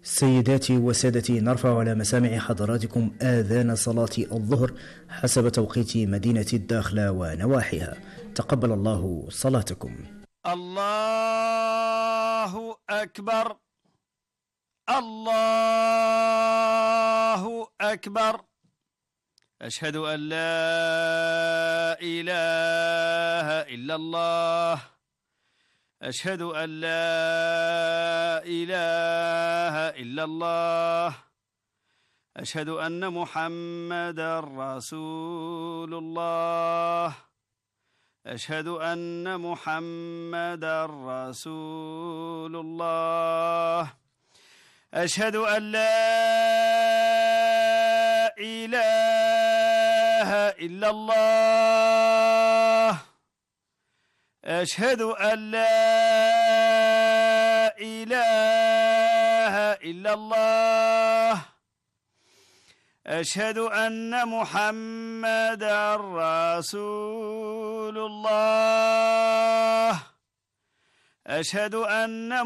سيداتي وسادتي، نرفع على مسامع حضراتكم آذان صلاة الظهر حسب توقيت مدينة الداخلة ونواحيها. تقبل الله صلاتكم. الله أكبر، الله أكبر. أشهد أن لا إله إلا الله، أشهد أن لا إله إلا الله، أشهد أن محمدا رسول الله، أشهد أن محمدا رسول الله، أشهد أن لا إله إلا الله، أشهد أن لا إله إلا الله، أشهد أن محمدا رسول الله، أشهد أن